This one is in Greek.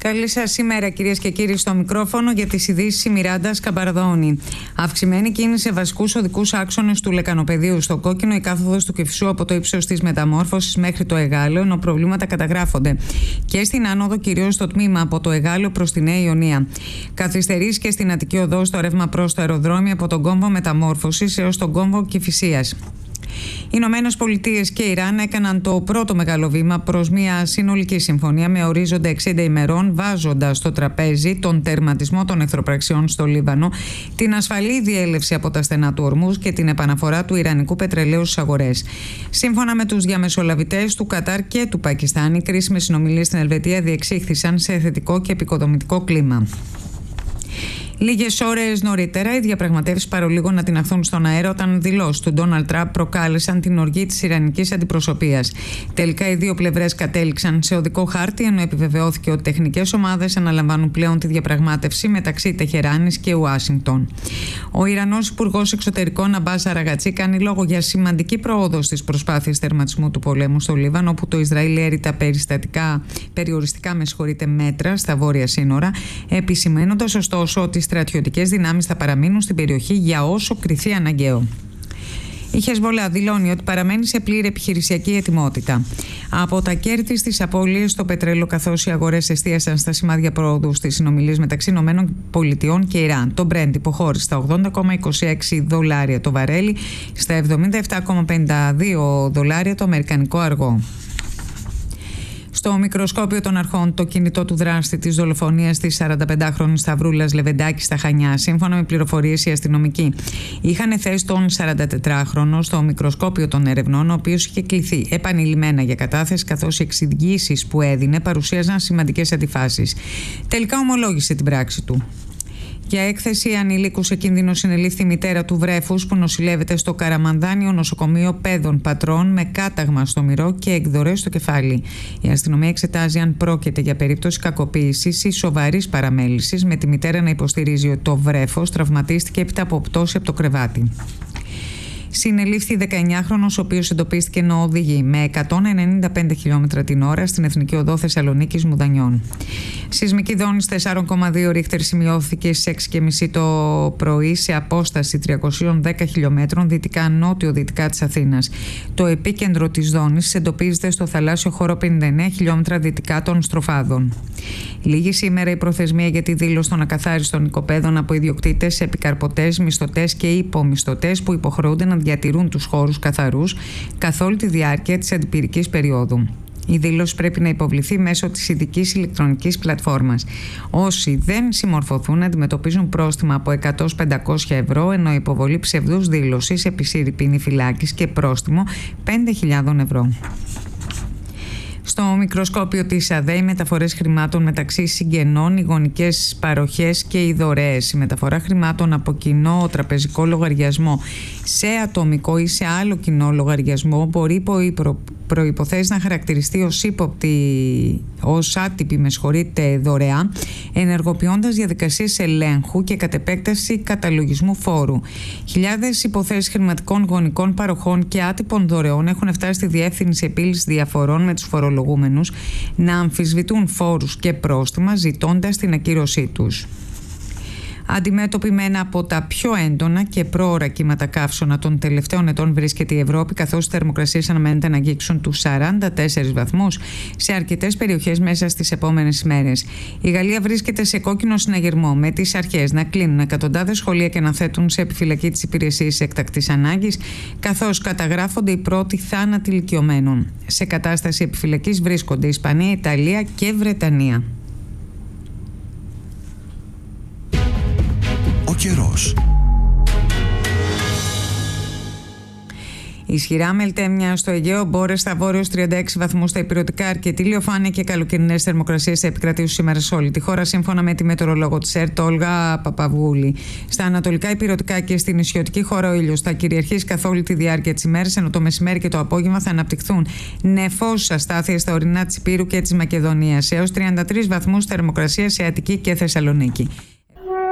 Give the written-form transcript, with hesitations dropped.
Καλή σας ημέρα, κυρίες και κύριοι, στο μικρόφωνο για τις ειδήσεις η Μιράντα Σκαμπαρδόνη. Αυξημένη κίνηση σε βασικούς οδικούς άξονες του Λεκανοπεδίου. Στο Κόκκινο, η κάθοδος του Κηφισού από το ύψος της Μεταμόρφωσης μέχρι το Εγάλεο, ενώ προβλήματα καταγράφονται και στην άνοδο, κυρίως στο τμήμα από το Εγάλεο προς τη Νέα Ιωνία. Καθυστερείς και στην Αττική Οδό στο ρεύμα προς το αεροδρόμιο από τον κόμβο Μεταμόρφωσης έως τον κόμβο Κηφισίας. Οι Ηνωμένες Πολιτείες και Ιράν έκαναν το πρώτο μεγάλο βήμα προς μια συνολική συμφωνία με ορίζοντα 60 ημερών, βάζοντας στο τραπέζι τον τερματισμό των εχθροπραξιών στο Λίβανο, την ασφαλή διέλευση από τα στενά του Ορμούζ και την επαναφορά του ιρανικού πετρελαίου στις αγορές. Σύμφωνα με τους διαμεσολαβητές του Κατάρ και του Πακιστάν, οι κρίσιμες συνομιλίες στην Ελβετία διεξήχθησαν σε θετικό και επικοδομητικό κλίμα. Λίγες ώρες νωρίτερα, οι διαπραγματεύσεις παρολίγο να τιναχθούν στον αέρα όταν δηλώσεις του Ντόναλντ Τραμπ προκάλεσαν την οργή της ιρανικής αντιπροσωπείας. Τελικά, οι δύο πλευρές κατέληξαν σε οδικό χάρτη, ενώ επιβεβαιώθηκε ότι τεχνικές ομάδες αναλαμβάνουν πλέον τη διαπραγμάτευση μεταξύ Τεχεράνης και Ουάσιγκτον. Ο Ιρανός Υπουργός Εξωτερικών Αμπάς Αραγατσί κάνει λόγο για σημαντική πρόοδο στις προσπάθειες τερματισμού του πολέμου στο Λίβανο, όπου το Ισραήλ έρει τα περιοριστικά μέτρα στα βόρεια σύνορα, επισημαίνοντας ωστόσο ότι οι στρατιωτικές δυνάμεις θα παραμείνουν στην περιοχή για όσο κριθεί αναγκαίο. Η Χεσβολά δηλώνει ότι παραμένει σε πλήρη επιχειρησιακή ετοιμότητα. Από τα κέρδη στις απώλειες στο πετρέλαιο, καθώς οι αγορές εστίασαν στα σημάδια πρόοδου στις συνομιλίες μεταξύ ΗΠΑ και Ιράν. Το Brent υποχώρησε στα $80,26 το βαρέλι, στα $77,52 το αμερικανικό αργό. Στο μικροσκόπιο των αρχών, το κινητό του δράστη της δολοφονίας της 45χρονης Σταυρούλας Λεβεντάκη στα Χανιά, σύμφωνα με πληροφορίες οι αστυνομικοί, είχαν θέσει τον 44χρονο στο μικροσκόπιο των ερευνών, ο οποίος είχε κληθεί επανειλημμένα για κατάθεση, καθώς οι εξηγήσεις που έδινε παρουσίαζαν σημαντικές αντιφάσεις. Τελικά ομολόγησε την πράξη του. Για έκθεση ανηλίκου σε κίνδυνο συνελήφθη η μητέρα του βρέφους που νοσηλεύεται στο Καραμανδάνιο νοσοκομείο Πέδων Πατρών με κάταγμα στο μυρό και εκδορές στο κεφάλι. Η αστυνομία εξετάζει αν πρόκειται για περίπτωση κακοποίησης ή σοβαρής παραμέλησης, με τη μητέρα να υποστηρίζει ότι το βρέφος τραυματίστηκε έπειτα από πτώση από το κρεβάτι. Συνελήφθη 19χρονος, ο οποίος εντοπίστηκε να οδηγεί με 195 χιλιόμετρα την ώρα στην Εθνική Οδό Θεσσαλονίκης Μουδανιών. Σεισμική δόνηση 4,2 ρίχτερ σημειώθηκε στις 6:30 το πρωί σε απόσταση 310 χιλιόμετρων δυτικά-νότιο-δυτικά της Αθήνας. Το επίκεντρο της δόνησης εντοπίζεται στο θαλάσσιο χώρο 59 χιλιόμετρα δυτικά των Στροφάδων. Λίγη σήμερα η προθεσμία για τη δήλωση των ακαθάριστων οικοπαίδων από ιδιοκτήτες, επικαρπωτές, μισθωτές και υπομισθωτές που υποχρεούνται να διατηρούν τους χώρους καθαρούς καθ' όλη τη διάρκεια της αντιπυρικής περίοδου. Η δήλωση πρέπει να υποβληθεί μέσω της ειδικής ηλεκτρονικής πλατφόρμας. Όσοι δεν συμμορφωθούν αντιμετωπίζουν πρόστιμα από 100-500 ευρώ, ενώ η υποβολή ψευδούς δήλωσης επισύρει ποινή φυλάκης και πρόστιμο 5.000 ευρώ. Στο μικροσκόπιο της ΑΔΕ, οι μεταφορές χρημάτων μεταξύ συγγενών, οι γονικές παροχές και οι δωρεές. Η μεταφορά χρημάτων από κοινό τραπεζικό λογαριασμό σε ατομικό ή σε άλλο κοινό λογαριασμό μπορεί υπό προϋποθέσεις να χαρακτηριστεί ως άτυπη δωρεά, ενεργοποιώντας διαδικασίες ελέγχου και κατ' επέκταση καταλογισμού φόρου. Χιλιάδες υποθέσεις χρηματικών γονικών παροχών και άτυπων δωρεών έχουν φτάσει στη Διεύθυνση Επίλυσης Διαφορών με τους φορολογούμενους να αμφισβητούν φόρους και πρόστιμα, ζητώντας την ακύρωσή τους. Αντιμέτωπη με ένα από τα πιο έντονα και πρόωρα κύματα καύσωνα των τελευταίων ετών βρίσκεται η Ευρώπη, καθώς οι θερμοκρασίες αναμένεται να αγγίξουν τους 44 βαθμούς σε αρκετές περιοχές μέσα στις επόμενες ημέρες. Η Γαλλία βρίσκεται σε κόκκινο συναγερμό, με τις αρχές να κλείνουν εκατοντάδες σχολεία και να θέτουν σε επιφυλακή τις υπηρεσίες έκτακτης ανάγκης, καθώς καταγράφονται οι πρώτοι θάνατοι ηλικιωμένων. Σε κατάσταση επιφυλακής βρίσκονται Ισπανία, Ιταλία και Βρετανία. Ο καιρός. Ισχυρά μελτέμια στο Αιγαίο, μπόρες στα βόρειος 36 βαθμούς στα ηπειρωτικά, αρκετή ηλιοφάνεια και καλοκαιρινές θερμοκρασίες θα επικρατήσουν σήμερα σε όλη τη χώρα, σύμφωνα με τη μετεωρολόγο της ΕΡΤ, Όλγα Παπαβούλη. Στα ανατολικά ηπειρωτικά και στην νησιωτική χώρα ο ήλιος θα κυριαρχήσει καθ' όλη τη διάρκεια της ημέρας, ενώ το μεσημέρι και το απόγευμα θα αναπτυχθούν νεφώσεις αστάθειες στα ορεινά της Υπήρου και της Μακεδονίας, έως 33 βαθμούς θερμοκρασία σε Αττική και Θεσσαλονίκη.